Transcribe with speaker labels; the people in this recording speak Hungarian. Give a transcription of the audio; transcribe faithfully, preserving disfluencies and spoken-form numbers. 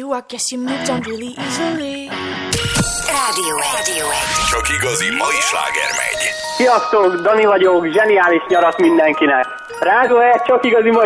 Speaker 1: you, I guess you moved on really easily.
Speaker 2: Rádió egy.
Speaker 3: Csak igazi mai sláger megy.
Speaker 4: Sziasztok, Dani vagyok, zseniális nyarat mindenkinek. Rádió egy, csak igazi mai